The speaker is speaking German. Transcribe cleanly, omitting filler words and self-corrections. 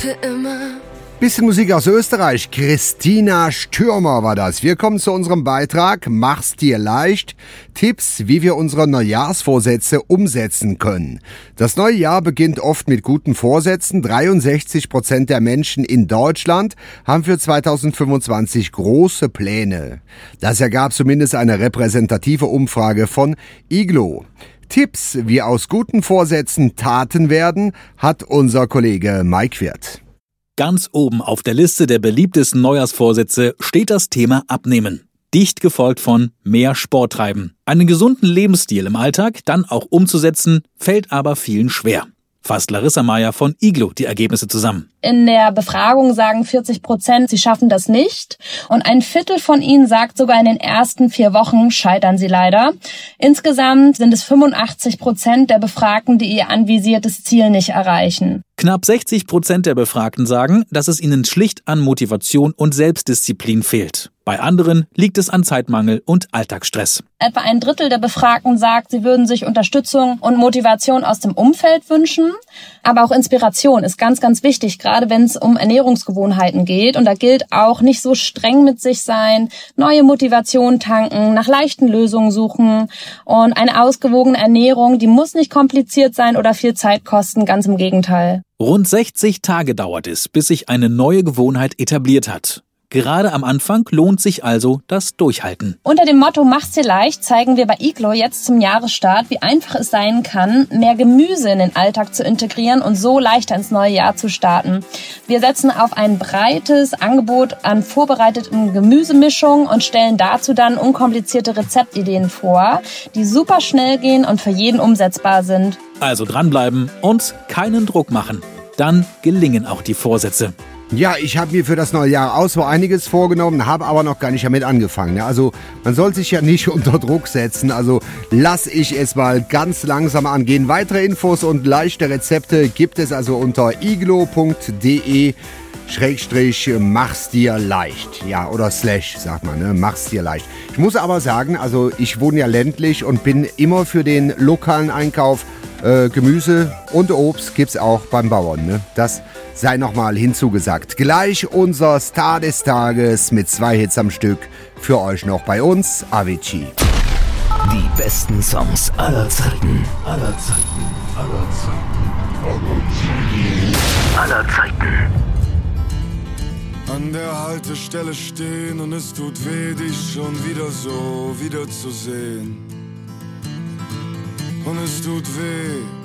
für immer. Bisschen Musik aus Österreich. Christina Stürmer war das. Wir kommen zu unserem Beitrag Mach's dir leicht. Tipps, wie wir unsere Neujahrsvorsätze umsetzen können. Das neue Jahr beginnt oft mit guten Vorsätzen. 63% der Menschen in Deutschland haben für 2025 große Pläne. Das ergab zumindest eine repräsentative Umfrage von Iglo. Tipps, wie aus guten Vorsätzen Taten werden, hat unser Kollege Mike Wirth. Ganz oben auf der Liste der beliebtesten Neujahrsvorsätze steht das Thema Abnehmen. Dicht gefolgt von mehr Sport treiben. Einen gesunden Lebensstil im Alltag dann auch umzusetzen, fällt aber vielen schwer. Fasst Larissa Mayer von Iglo die Ergebnisse zusammen. In der Befragung sagen 40%, sie schaffen das nicht. Und ein Viertel von ihnen sagt, sogar in den ersten 4 Wochen scheitern sie leider. Insgesamt sind es 85% der Befragten, die ihr anvisiertes Ziel nicht erreichen. Knapp 60% der Befragten sagen, dass es ihnen schlicht an Motivation und Selbstdisziplin fehlt. Bei anderen liegt es an Zeitmangel und Alltagsstress. Etwa ein Drittel der Befragten sagt, sie würden sich Unterstützung und Motivation aus dem Umfeld wünschen. Aber auch Inspiration ist ganz, ganz wichtig, gerade wenn es um Ernährungsgewohnheiten geht. Und da gilt auch, nicht so streng mit sich sein, neue Motivation tanken, nach leichten Lösungen suchen. Und eine ausgewogene Ernährung, die muss nicht kompliziert sein oder viel Zeit kosten, ganz im Gegenteil. Rund 60 Tage dauert es, bis sich eine neue Gewohnheit etabliert hat. Gerade am Anfang lohnt sich also das Durchhalten. Unter dem Motto Mach's dir leicht zeigen wir bei Iglo jetzt zum Jahresstart, wie einfach es sein kann, mehr Gemüse in den Alltag zu integrieren und so leichter ins neue Jahr zu starten. Wir setzen auf ein breites Angebot an vorbereiteten Gemüsemischungen und stellen dazu dann unkomplizierte Rezeptideen vor, die super schnell gehen und für jeden umsetzbar sind. Also dranbleiben und keinen Druck machen. Dann gelingen auch die Vorsätze. Ja, ich habe mir für das neue Jahr auch so einiges vorgenommen, habe aber noch gar nicht damit angefangen. Also man soll sich ja nicht unter Druck setzen, also lass ich es mal ganz langsam angehen. Weitere Infos und leichte Rezepte gibt es also unter iglo.de/mach's dir leicht. Ja, oder / sagt man, ne? Mach's dir leicht. Ich muss aber sagen, also ich wohne ja ländlich und bin immer für den lokalen Einkauf. Gemüse und Obst gibt's auch beim Bauern, ne? Das sei nochmal hinzugesagt. Gleich unser Star des Tages mit 2 Hits am Stück. Für euch noch bei uns, Avicii. Die besten Songs aller Zeiten. Aller Zeiten. An der Haltestelle stehen und es tut weh, dich schon wieder so wiederzusehen. Und es tut weh,